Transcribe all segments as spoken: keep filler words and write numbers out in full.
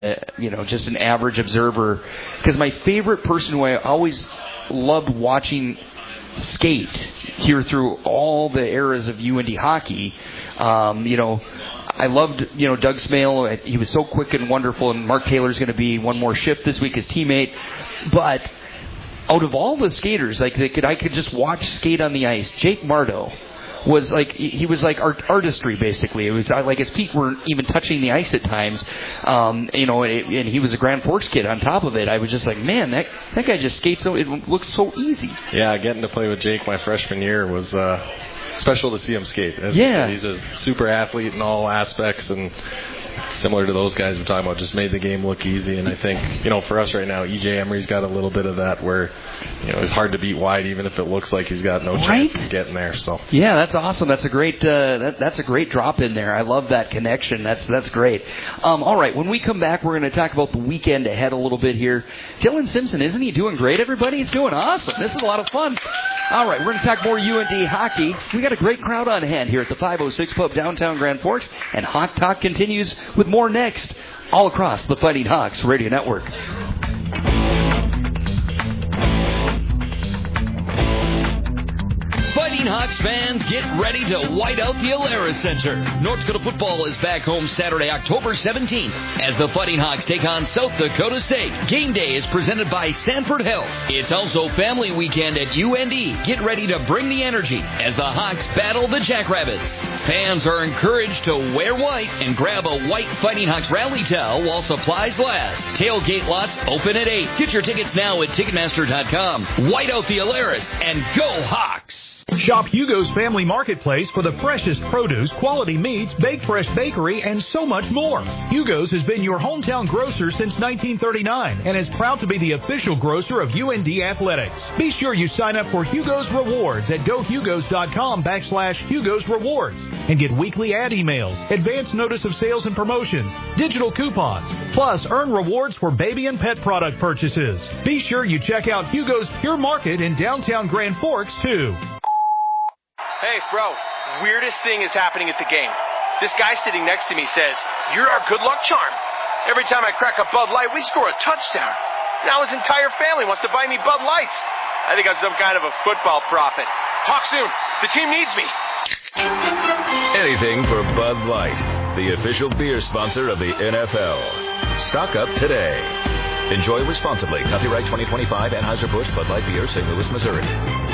uh, you know, just an average observer. Because my favorite person who I always loved watching skate here through all the eras of U N D hockey, um, you know, I loved, you know, Doug Smale. He was so quick and wonderful, and Mark Taylor's going to be one more shift this week, his teammate. But out of all the skaters, like they could, I could just watch skate on the ice. Jake Mardo was like, he was like art, artistry, basically. It was like his feet weren't even touching the ice at times, um, you know, and, and he was a Grand Forks kid on top of it. I was just like, man, that that guy just skates so, it looks so easy. Yeah, getting to play with Jake my freshman year was uh, special to see him skate. As yeah. He's a super athlete in all aspects, and similar to those guys we're talking about, just made the game look easy. And I think, you know, for us right now, E J Emery's got a little bit of that where, you know, it's hard to beat wide even if it looks like he's got no right? chance of getting there. So yeah, that's awesome. That's a great uh, that, that's a great drop in there. I love that connection. That's that's great. Um, all right, when we come back, we're going to talk about the weekend ahead a little bit here. Dylan Simpson, isn't he doing great? Everybody, he's doing awesome. This is a lot of fun. All right, we're going to talk more U N D hockey. We got a great crowd on hand here at the five oh six Pub downtown Grand Forks, and Hawk Talk continues with more next, all across the Fighting Hawks Radio Network. Fighting Hawks fans, get ready to white out the Alara Center. North Dakota football is back home Saturday, October seventeenth, as the Fighting Hawks take on South Dakota State. Game day is presented by Sanford Health. It's also family weekend at U N D. Get ready to bring the energy as the Hawks battle the Jackrabbits. Fans are encouraged to wear white and grab a white Fighting Hawks rally towel while supplies last. Tailgate lots open at eight. Get your tickets now at Ticketmaster dot com. White out the Alaris and go Hawks! Shop Hugo's Family Marketplace for the freshest produce, quality meats, Bake Fresh Bakery, and so much more. Hugo's has been your hometown grocer since nineteen thirty-nine and is proud to be the official grocer of U N D Athletics. Be sure you sign up for Hugo's Rewards at gohugos.com backslash Hugo's Rewards and get weekly ad emails, advance notice of sales and promotions, digital coupons, plus earn rewards for baby and pet product purchases. Be sure you check out Hugo's Pure Market in downtown Grand Forks, too. Hey, bro, weirdest thing is happening at the game. This guy sitting next to me says, "You're our good luck charm." Every time I crack a Bud Light, we score a touchdown. Now his entire family wants to buy me Bud Lights. I think I'm some kind of a football prophet. Talk soon. The team needs me. Anything for Bud Light, the official beer sponsor of the N F L. Stock up today. Enjoy responsibly. Copyright twenty twenty-five Anheuser-Busch Bud Light Beer, Saint Louis, Missouri.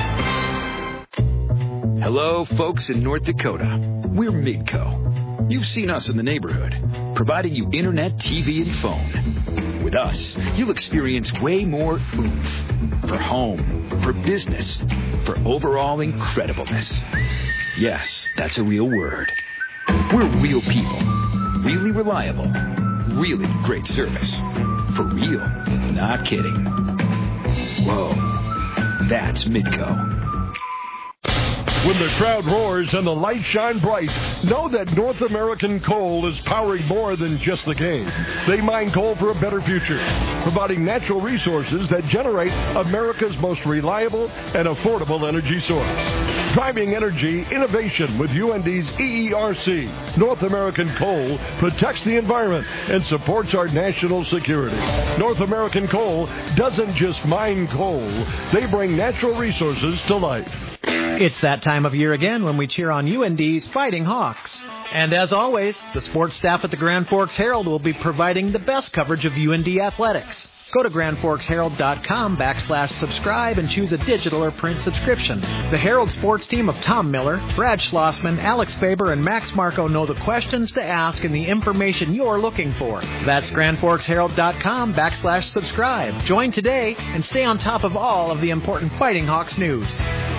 Hello, folks in North Dakota. We're Midco. You've seen us in the neighborhood, providing you internet, T V, and phone. With us, you'll experience way more oomph for home, for business, for overall incredibleness. Yes, that's a real word. We're real people, really reliable, really great service. For real, not kidding. Whoa, that's Midco. When the crowd roars and the lights shine bright, know that North American Coal is powering more than just the game. They mine coal for a better future, providing natural resources that generate America's most reliable and affordable energy source. Driving energy innovation with U N D's E E R C. North American Coal protects the environment and supports our national security. North American Coal doesn't just mine coal, they bring natural resources to life. It's that time of year again when we cheer on U N D's Fighting Hawks. And as always, the sports staff at the Grand Forks Herald will be providing the best coverage of U N D athletics. Go to grand forks herald dot com backslash subscribe and choose a digital or print subscription. The Herald sports team of Tom Miller, Brad Schlossman, Alex Faber, and Max Marco know the questions to ask and the information you're looking for. That's grand forks herald dot com backslash subscribe. Join today and stay on top of all of the important Fighting Hawks news.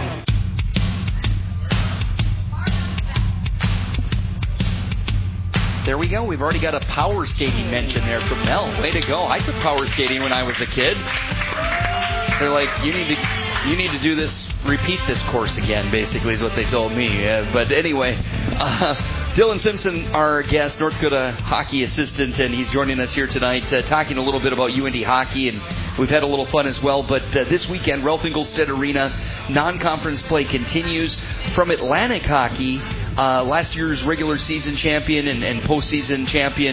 There we go. We've already got a power skating mention there from Mel. Way to go. I took power skating when I was a kid. They're like, you need to you need to do this, repeat this course again, basically, is what they told me. Uh, but anyway, uh, Dylan Simpson, our guest, North Dakota hockey assistant, and he's joining us here tonight uh, talking a little bit about U N D hockey, and we've had a little fun as well. But uh, this weekend, Ralph Engelstad Arena, non-conference play continues. From Atlantic Hockey, Uh, last year's regular season champion and, and postseason champion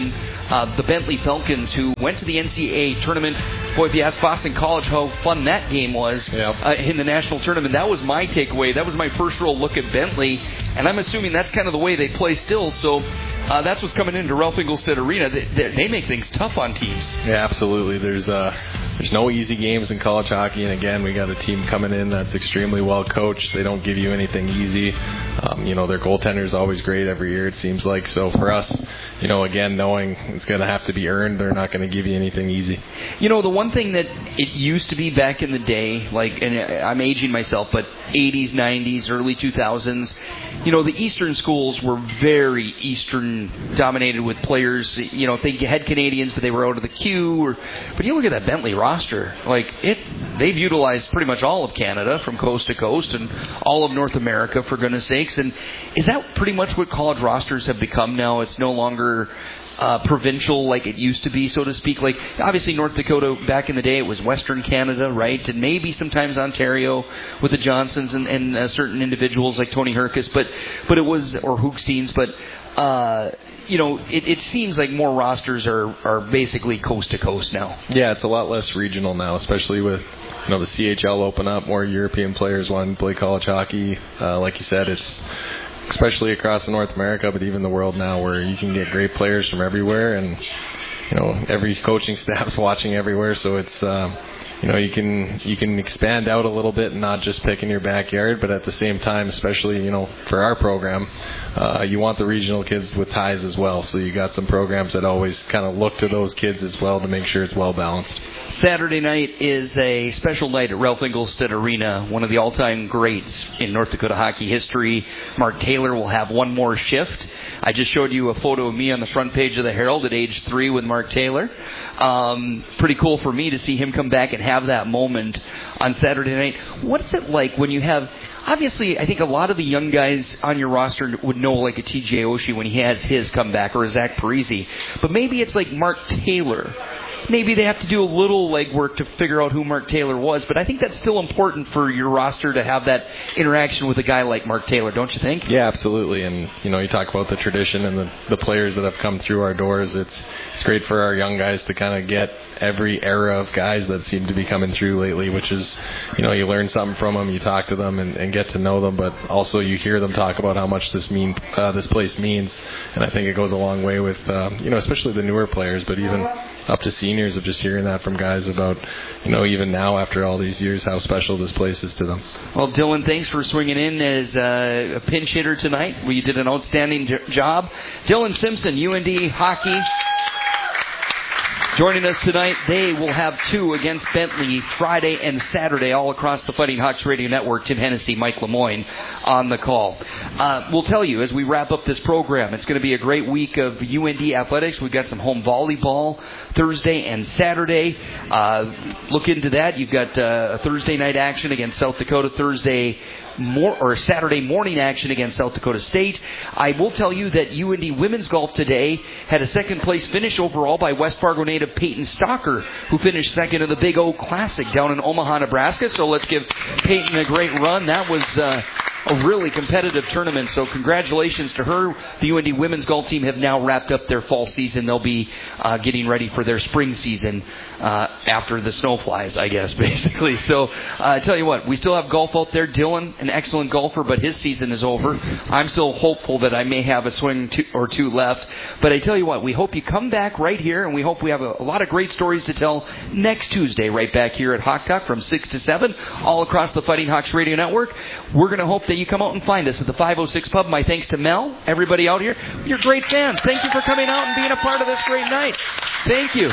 uh, the Bentley Falcons, who went to the N C double A tournament. Boy, if you ask Boston College how fun that game was yep. uh, in the national tournament, that was my takeaway. That was my first real look at Bentley, and I'm assuming that's kind of the way they play still. So uh, that's what's coming into Ralph Engelstad Arena. They, they, they make things tough on teams. Yeah, absolutely. There's uh, there's no easy games in college hockey, and again, we got a team coming in that's extremely well coached. They don't give you anything easy. Um, you know, their goaltender is always great every year, it seems like. So for us, you know, again, knowing it's going to have to be earned, they're not going to give you anything easy. You know, the one thing that it used to be back in the day, like, and I'm aging myself, but eighties, nineties, early two thousands, you know, the Eastern schools were very Eastern dominated with players. You know, if they had Canadians, but they were out of the queue. Or, but you look at that Bentley roster, like it, they've utilized pretty much all of Canada from coast to coast and all of North America, for goodness sakes. And is that pretty much what college rosters have become now? It's no longer Uh, provincial like it used to be, so to speak. Like, obviously North Dakota back in the day, it was Western Canada, right? And maybe sometimes Ontario with the Johnsons and, and uh, certain individuals like Tony Herkus, but but it was, or Hoogsteins, but uh, you know, it, it seems like more rosters are, are basically coast to coast now. Yeah, it's a lot less regional now, especially with, you know, the C H L open up, more European players wanting to play college hockey. Uh, like you said, it's especially across North America, but even the world now, where you can get great players from everywhere, and you know, every coaching staff's watching everywhere, so it's uh, you know, you can you can expand out a little bit and not just pick in your backyard, but at the same time, especially, you know, for our program, uh, you want the regional kids with ties as well, so you got some programs that always kind of look to those kids as well to make sure it's well balanced. Saturday night is a special night at Ralph Engelstad Arena. One of the all-time greats in North Dakota hockey history, Mark Taylor, will have one more shift. I just showed you a photo of me on the front page of the Herald at age three with Mark Taylor. Um, pretty cool for me to see him come back and have that moment on Saturday night. What's it like when you have... Obviously, I think a lot of the young guys on your roster would know, like a T J Oshie when he has his comeback, or a Zach Parise. But maybe it's like Mark Taylor. Maybe they have to do a little legwork to figure out who Mark Taylor was, but I think that's still important for your roster to have that interaction with a guy like Mark Taylor, don't you think? Yeah, absolutely. And, you know, you talk about the tradition and the, the players that have come through our doors. It's it's great for our young guys to kind of get every era of guys that seem to be coming through lately, which is, you know, you learn something from them, you talk to them and, and get to know them, but also you hear them talk about how much this mean uh, this place means. And I think it goes a long way with, uh, you know, especially the newer players, but even up to seniors, of just hearing that from guys about, you know, even now after all these years, how special this place is to them. Well, Dylan, thanks for swinging in as uh, a pinch hitter tonight. Well, you did an outstanding j- job. Dylan Simpson, U N D Hockey, joining us tonight. They will have two against Bentley Friday and Saturday all across the Fighting Hawks Radio Network. Tim Hennessy, Mike Lemoyne on the call. Uh, we'll tell you as we wrap up this program, it's going to be a great week of U N D athletics. We've got some home volleyball Thursday and Saturday. Uh, look into that. You've got uh, a Thursday night action against South Dakota, Thursday More, or Saturday morning action against South Dakota State. I will tell you that U N D women's golf today had a second place finish overall by West Fargo native Peyton Stalker, who finished second in the Big O Classic down in Omaha, Nebraska. So let's give Peyton a great run. That was uh, a really competitive tournament, so congratulations to her. The U N D women's golf team have now wrapped up their fall season. They'll be uh, getting ready for their spring season uh, after the snow flies, I guess, basically. So uh, I tell you what, we still have golf out there. Dylan, an excellent golfer, but his season is over. I'm still hopeful that I may have a swing two or two left. But I tell you what, we hope you come back right here, and we hope we have a, a lot of great stories to tell next Tuesday right back here at Hawk Talk from six to seven all across the Fighting Hawks Radio Network. We're going to hope that you come out and find us at the five oh six Pub. My thanks to Mel, everybody out here. You're great fans. Thank you for coming out and being a part of this great night. Thank you.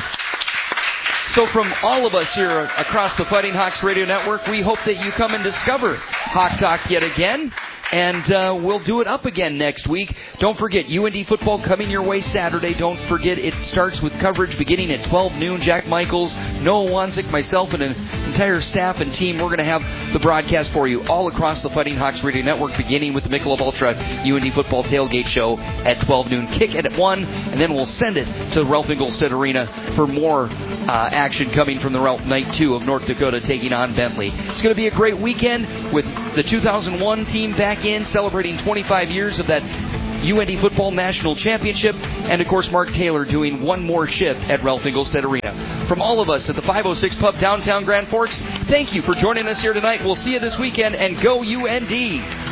So from all of us here across the Fighting Hawks Radio Network, we hope that you come and discover Hawk Talk yet again. And uh, we'll do it up again next week. Don't forget, U N D football coming your way Saturday. Don't forget, it starts with coverage beginning at twelve noon. Jack Michaels, Noah Wanzik, myself, and an entire staff and team, we're going to have the broadcast for you all across the Fighting Hawks Radio Network, beginning with the Michelob Ultra U N D football tailgate show at twelve noon. Kick it at one, and then we'll send it to Ralph Engelstad Arena for more uh, action coming from the Ralph Night two of North Dakota taking on Bentley. It's going to be a great weekend with the two thousand one team back in, celebrating twenty-five years of that U N D football national championship. and, of course, Mark Taylor doing one more shift at Ralph Engelstad Arena. From all of us at the five oh six Pub downtown Grand Forks, thank you for joining us here tonight. We'll see you this weekend, and go U N D!